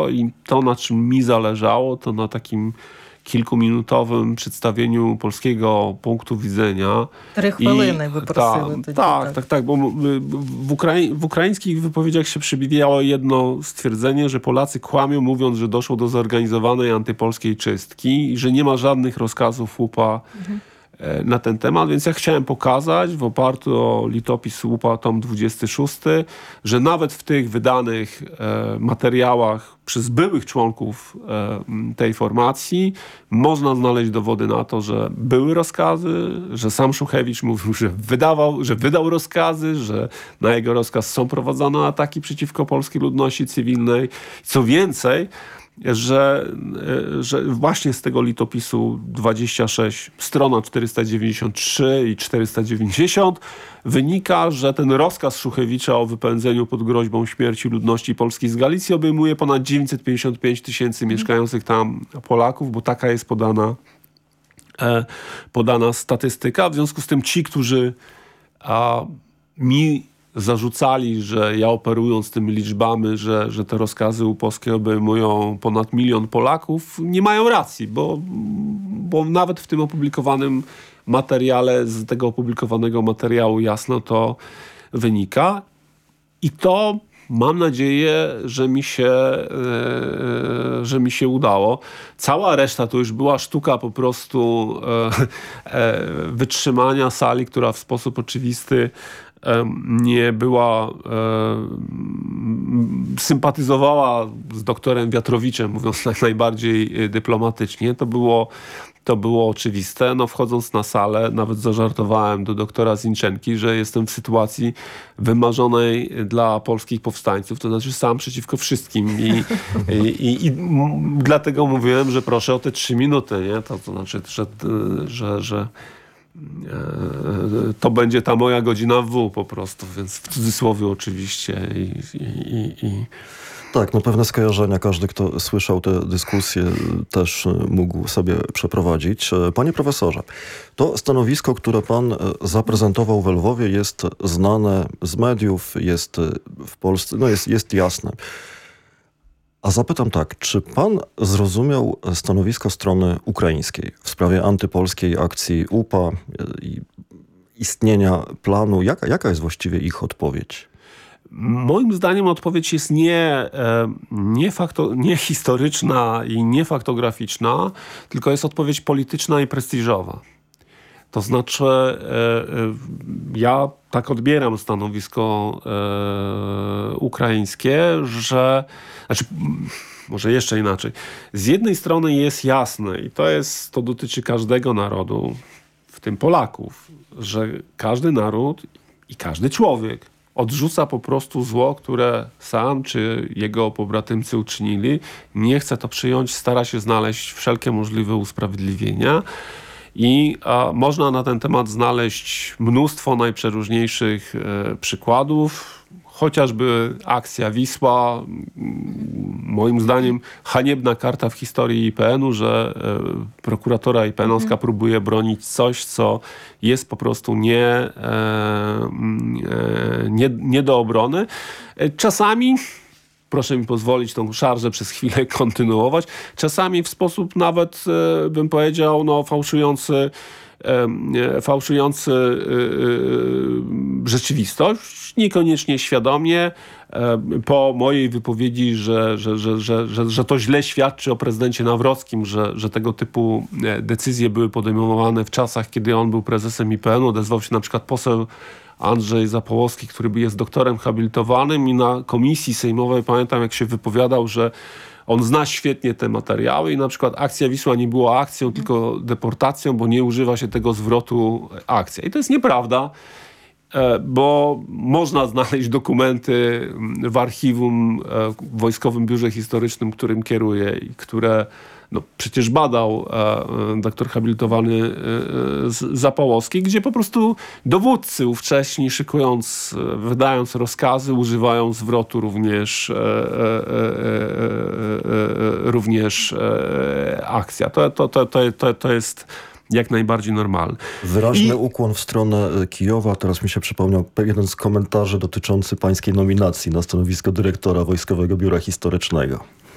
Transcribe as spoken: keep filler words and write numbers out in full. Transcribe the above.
wszystko i to, na czym mi zależało, to na takim kilkuminutowym przedstawieniu polskiego punktu widzenia. Три хвилини ви просили ta, тоді. Tak, Так, tak, tak, bo w, Ukrai- w ukraińskich wypowiedziach się przebijało jedno stwierdzenie, że Polacy kłamią, mówiąc, że doszło do zorganizowanej antypolskiej czystki i że nie ma żadnych rozkazów łupa mhm. na ten temat, więc ja chciałem pokazać w oparciu o litopis łupa tom dwudziesty szósty, że nawet w tych wydanych e, materiałach przez byłych członków e, tej formacji można znaleźć dowody na to, że były rozkazy, że sam Szuchewicz mówił, że wydawał, że wydał rozkazy, że na jego rozkaz są prowadzone ataki przeciwko polskiej ludności cywilnej. Co więcej, Że, że właśnie z tego litopisu dwadzieścia sześć, strona czterysta dziewięćdziesiąt trzy i czterysta dziewięćdziesiąt wynika, że ten rozkaz Szuchewicza o wypędzeniu pod groźbą śmierci ludności polskiej z Galicji obejmuje ponad dziewięćset pięćdziesiąt pięć tysięcy mieszkających tam Polaków, bo taka jest podana, e, podana statystyka. W związku z tym ci, którzy a, mi zarzucali, że ja operując tymi liczbami, że, że te rozkazy upolskie obejmują ponad milion Polaków, nie mają racji, bo, bo nawet w tym opublikowanym materiale, z tego opublikowanego materiału jasno to wynika. I to mam nadzieję, że mi się, e, że mi się udało. Cała reszta to już była sztuka po prostu e, e, wytrzymania sali, która w sposób oczywisty nie była, e, sympatyzowała z doktorem Wiatrowiczem, mówiąc jak najbardziej dyplomatycznie. To było, to było oczywiste. No, wchodząc na salę, nawet zażartowałem do doktora Zinczenki, że jestem w sytuacji wymarzonej dla polskich powstańców, to znaczy sam przeciwko wszystkim. I, i, i, i m, dlatego mówiłem, że proszę o te trzy minuty. Nie? To, to znaczy, że, że, że to będzie ta moja godzina W po prostu, więc w cudzysłowie oczywiście. I, i, i... Tak, no pewne skojarzenia każdy, kto słyszał tę dyskusję, też mógł sobie przeprowadzić. Panie profesorze, to stanowisko, które pan zaprezentował w Lwowie, jest znane z mediów, jest w Polsce, no jest, jest jasne. A zapytam tak, czy pan zrozumiał stanowisko strony ukraińskiej w sprawie antypolskiej akcji U P A i istnienia planu? Jaka, jaka jest właściwie ich odpowiedź? Moim zdaniem odpowiedź jest nie, nie, fakto, nie historyczna i nie faktograficzna, tylko jest odpowiedź polityczna i prestiżowa. To znaczy, ja tak odbieram stanowisko ukraińskie, że, znaczy, może jeszcze inaczej. Z jednej strony jest jasne, i to jest, to dotyczy każdego narodu, w tym Polaków, że każdy naród i każdy człowiek odrzuca po prostu zło, które sam czy jego pobratymcy uczynili. Nie chce to przyjąć, stara się znaleźć wszelkie możliwe usprawiedliwienia. I a, można na ten temat znaleźć mnóstwo najprzeróżniejszych e, przykładów. Chociażby akcja Wisła, moim zdaniem haniebna karta w historii I P N-u, że e, prokuratora I P N-owska mhm. próbuje bronić coś, co jest po prostu nie, e, e, nie, nie do obrony. E, czasami, proszę mi pozwolić tą szarżę przez chwilę kontynuować, czasami w sposób nawet, e, bym powiedział, no, fałszujący fałszujący rzeczywistość, niekoniecznie świadomie. Po mojej wypowiedzi, że, że, że, że, że, że to źle świadczy o prezydencie Nawrockim, że, że tego typu decyzje były podejmowane w czasach, kiedy on był prezesem I P N-u. Odezwał się na przykład poseł Andrzej Zapołowski, który jest doktorem habilitowanym i na komisji sejmowej pamiętam, jak się wypowiadał, że on zna świetnie te materiały i na przykład akcja Wisła nie była akcją, tylko deportacją, bo nie używa się tego zwrotu akcja. I to jest nieprawda, bo można znaleźć dokumenty w archiwum w Wojskowym Biurze Historycznym, którym kieruję i które no, przecież badał e, doktor habilitowany e, Zapołowski, gdzie po prostu dowódcy ówcześni, szykując, wydając rozkazy, używają zwrotu również, e, e, e, e, również e, akcja. To, to, to, to, to, to jest jak najbardziej normalne. Wyraźny I... ukłon w stronę Kijowa. Teraz mi się przypomniał jeden z komentarzy dotyczący pańskiej nominacji na stanowisko dyrektora Wojskowego Biura Historycznego.